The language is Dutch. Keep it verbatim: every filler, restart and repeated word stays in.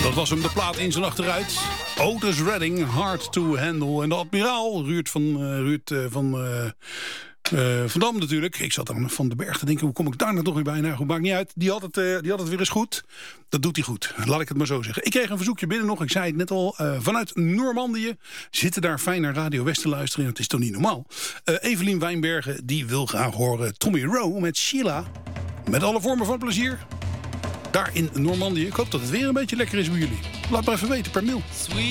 Dat was hem, de plaat in zijn achteruit. Otis Redding, Hard to Handle. En de admiraal, Ruud van, uh, Ruud, uh, van, uh, uh, van Dam natuurlijk. Ik zat aan Van den Berg te denken, hoe kom ik daar nou toch weer bij? Nou, goed, maakt niet uit. Die had, het, uh, die had het weer eens goed. Dat doet hij goed, laat ik het maar zo zeggen. Ik kreeg een verzoekje binnen nog, ik zei het net al. Uh, vanuit Normandië zitten daar fijn naar Radio West te luisteren. En dat is toch niet normaal. Uh, Evelien Wijnbergen, die wil graag horen Tommy Rowe met Sheila. Met alle vormen van plezier. Daar in Normandië. Ik hoop dat het weer een beetje lekker is bij jullie. Laat maar even weten per mail.